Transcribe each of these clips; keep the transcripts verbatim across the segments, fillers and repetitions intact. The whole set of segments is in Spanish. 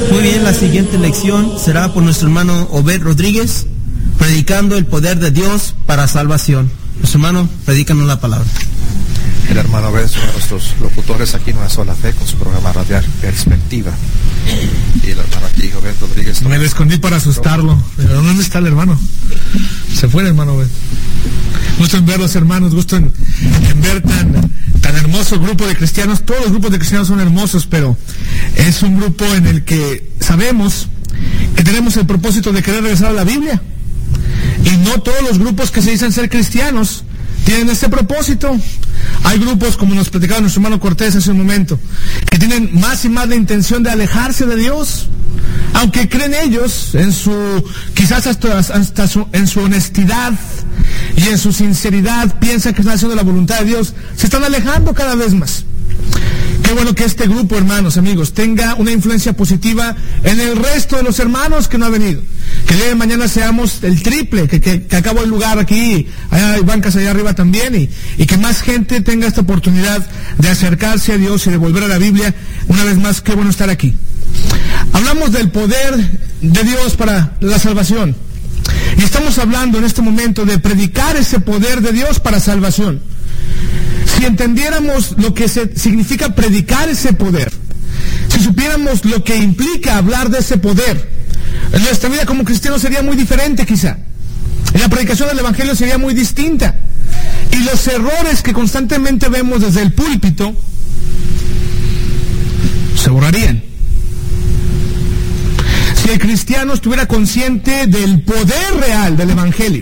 Muy bien, la siguiente lección será por nuestro hermano Obed Rodríguez, predicando el poder de Dios para salvación. Nuestro hermano, predícanos la palabra. El hermano Obed es uno de nuestros locutores aquí en Una Sola Fe con su programa radial Perspectiva. Y el hermano aquí, Obed Rodríguez. Me le escondí para asustarlo. Pero ¿dónde está el hermano? Se fue el hermano Obed. Gusto en ver los hermanos, gusto en, en ver tan, tan hermoso grupo de cristianos. Todos los grupos de cristianos son hermosos, pero es un grupo en el que sabemos que tenemos el propósito de querer regresar a la Biblia. Y no todos los grupos que se dicen ser cristianos tienen ese propósito. Hay grupos, como nos platicaba nuestro hermano Cortés hace un momento, que tienen más y más la intención de alejarse de Dios. Aunque creen ellos en su, quizás hasta, hasta su, en su honestidad y en su sinceridad, piensan que están haciendo la voluntad de Dios, se están alejando cada vez más. Qué bueno que este grupo, hermanos, amigos, tenga una influencia positiva en el resto de los hermanos que no han venido. Que el día de mañana seamos el triple, que, que, que acabó el lugar aquí, allá hay bancas allá arriba también, y, y que más gente tenga esta oportunidad de acercarse a Dios y de volver a la Biblia. Una vez más, qué bueno estar aquí. Hablamos del poder de Dios para la salvación. Y estamos hablando en este momento de predicar ese poder de Dios para salvación. Si entendiéramos lo que se, significa predicar ese poder, si supiéramos lo que implica hablar de ese poder, nuestra vida como cristianos sería muy diferente quizá. Y la predicación del Evangelio sería muy distinta. Y los errores que constantemente vemos desde el púlpito se borrarían. Si el cristiano estuviera consciente del poder real del Evangelio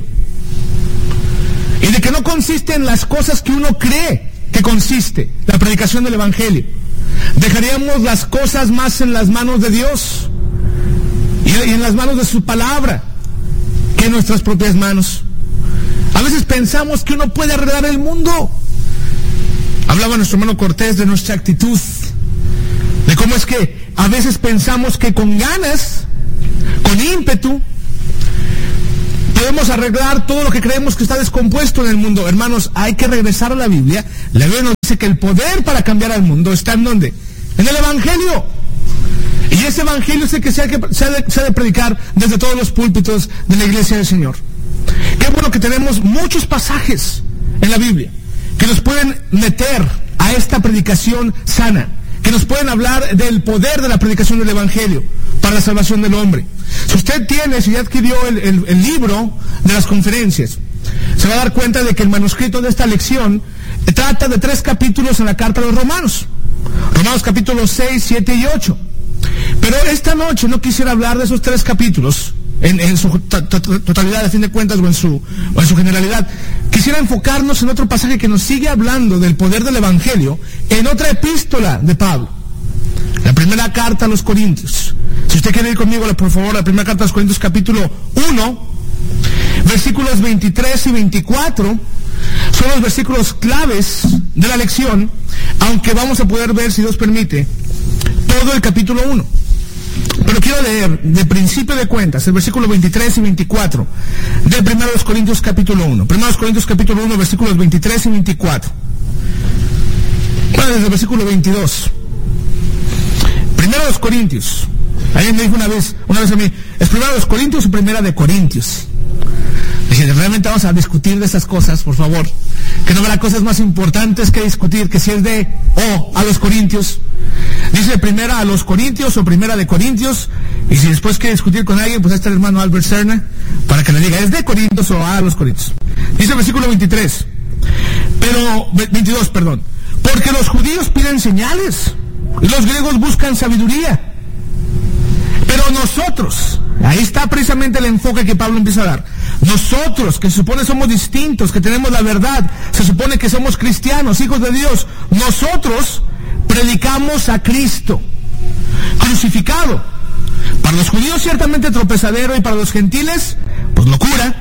y de que no consiste en las cosas que uno cree que consiste la predicación del Evangelio, dejaríamos las cosas más en las manos de Dios y en las manos de su palabra que en nuestras propias manos. A veces pensamos que uno puede arreglar el mundo. Hablaba nuestro hermano Cortés de nuestra actitud, de cómo es que a veces pensamos que con ganas, con ímpetu, podemos arreglar todo lo que creemos que está descompuesto en el mundo. Hermanos, hay que regresar a la Biblia. La Biblia nos dice que el poder para cambiar al mundo está en ¿dónde? En el Evangelio. Y ese Evangelio es el que se ha, que, se, ha de, se ha de predicar desde todos los púlpitos de la Iglesia del Señor. Qué bueno que tenemos muchos pasajes en la Biblia que nos pueden meter a esta predicación sana, que nos pueden hablar del poder de la predicación del Evangelio para la salvación del hombre. Si usted tiene, si ya adquirió el, el, el libro de las conferencias, se va a dar cuenta de que el manuscrito de esta lección trata de tres capítulos en la carta de los Romanos. Romanos capítulos seis, siete y ocho. Pero esta noche no quisiera hablar de esos tres capítulos en, en su to- to- totalidad, a fin de cuentas, o en su, o en su generalidad. Quisiera enfocarnos en otro pasaje que nos sigue hablando del poder del Evangelio en otra epístola de Pablo. La primera carta a los Corintios. Si usted quiere ir conmigo, por favor, la primera carta a los Corintios, capítulo uno, versículos veintitrés y veinticuatro, son los versículos claves de la lección, aunque vamos a poder ver, si Dios permite, todo el capítulo uno. Pero quiero leer, de principio de cuentas, el versículo veintitrés y veinticuatro, del primero de los Corintios, capítulo uno. primero de los Corintios, capítulo uno, versículos veintitrés y veinticuatro. Bueno, desde el versículo veintidós. Primero de los Corintios. Alguien me dijo una vez, una vez a mí, ¿es primero de los Corintios o primera de Corintios? Dije, realmente vamos a discutir de esas cosas, por favor. Que no habrá cosas más importantes que discutir, que si es de o a los Corintios. Dice primera a los Corintios o primera de Corintios. Y si después quiere discutir con alguien, pues ahí está el hermano Albert Serna, para que le diga, ¿es de Corintios o a los Corintios? Dice el versículo veintitrés. Pero, veintidós, perdón. Porque los judíos piden señales y los griegos buscan sabiduría. Pero nosotros, ahí está precisamente el enfoque que Pablo empieza a dar. Nosotros, que se supone somos distintos, que tenemos la verdad, se supone que somos cristianos, hijos de Dios, nosotros predicamos a Cristo crucificado. Para los judíos ciertamente tropezadero y para los gentiles, pues locura.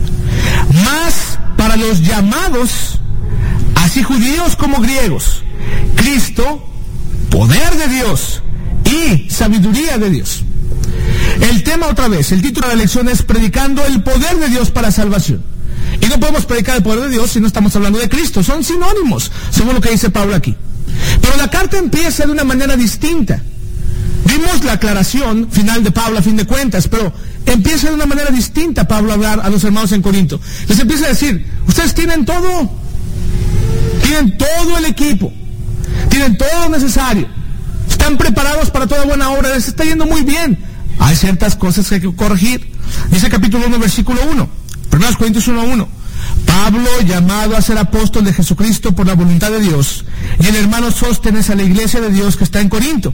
Mas para los llamados, así judíos como griegos, Cristo, poder de Dios y sabiduría de Dios. El tema otra vez, el título de la lección es predicando el poder de Dios para salvación. Y no podemos predicar el poder de Dios si no estamos hablando de Cristo, son sinónimos, según lo que dice Pablo aquí. Pero la carta empieza de una manera distinta. Vimos la aclaración final de Pablo a fin de cuentas, pero empieza de una manera distinta Pablo a hablar a los hermanos en Corinto. Les empieza a decir, ustedes tienen todo, tienen todo el equipo, tienen todo lo necesario, están preparados para toda buena obra, les está yendo muy bien. Hay ciertas cosas que hay que corregir. Dice capítulo uno, versículo uno, primero Corintios uno, uno. Pablo, llamado a ser apóstol de Jesucristo por la voluntad de Dios, y el hermano Sóstenes a la iglesia de Dios que está en Corinto,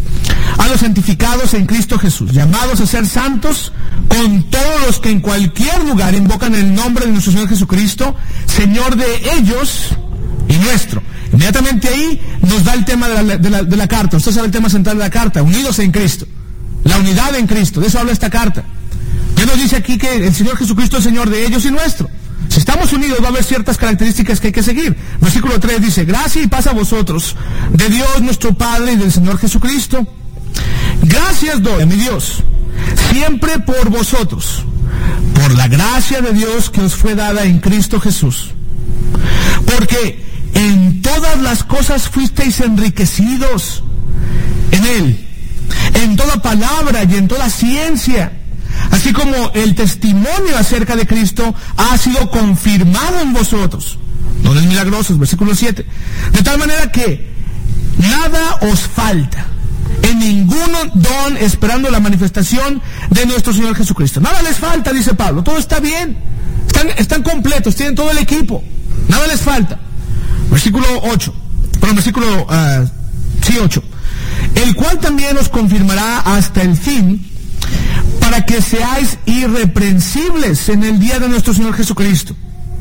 a los santificados en Cristo Jesús, llamados a ser santos, con todos los que en cualquier lugar invocan el nombre de nuestro Señor Jesucristo, Señor de ellos y nuestro. Inmediatamente ahí nos da el tema de la, de la, de la carta. Usted sabe el tema central de la carta, unidos en Cristo, la unidad en Cristo, de eso habla esta carta. Ya nos dice aquí que el Señor Jesucristo es Señor de ellos y nuestro. Si estamos unidos va a haber ciertas características que hay que seguir. Versículo tres dice, gracia y paz a vosotros, de Dios nuestro Padre y del Señor Jesucristo. Gracias doy a mi Dios, siempre por vosotros, por la gracia de Dios que os fue dada en Cristo Jesús. Porque en todas las cosas fuisteis enriquecidos en Él, en toda palabra y en toda ciencia, así como el testimonio acerca de Cristo ha sido confirmado en vosotros. Dones milagrosos, versículo siete. De tal manera que nada os falta, en ninguno don, esperando la manifestación de nuestro Señor Jesucristo. Nada les falta, dice Pablo, todo está bien, están, están completos, tienen todo el equipo, nada les falta. Versículo ocho, perdón, versículo uh, sí, ocho. El cual también os confirmará hasta el fin, para que seáis irreprensibles en el día de nuestro Señor Jesucristo.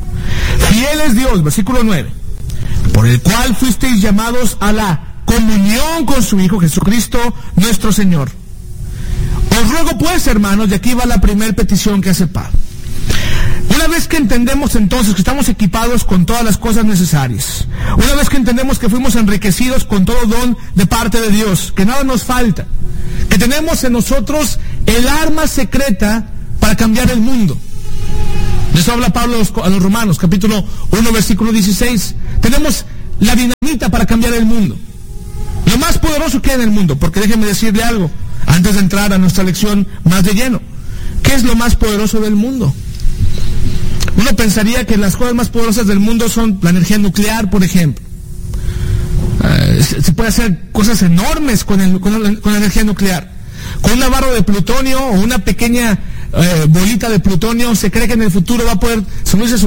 Fiel es Dios, versículo nueve, por el cual fuisteis llamados a la comunión con su Hijo Jesucristo, nuestro Señor. Os ruego pues, hermanos, y aquí va la primera petición que hace Pablo. Una vez que entendemos entonces que estamos equipados con todas las cosas necesarias, una vez que entendemos que fuimos enriquecidos con todo don de parte de Dios, que nada nos falta, que tenemos en nosotros el arma secreta para cambiar el mundo. De eso habla Pablo a los, a los Romanos, capítulo uno, versículo dieciséis. Tenemos la dinamita para cambiar el mundo. Lo más poderoso que hay en el mundo, porque déjeme decirle algo, antes de entrar a nuestra lección más de lleno. ¿Qué es lo más poderoso del mundo? Uno pensaría que las cosas más poderosas del mundo son la energía nuclear, por ejemplo. Uh, se, se puede hacer cosas enormes con, el, con, la, con la energía nuclear. Con una barra de plutonio o una pequeña uh, bolita de plutonio, se cree que en el futuro va a poder subirse su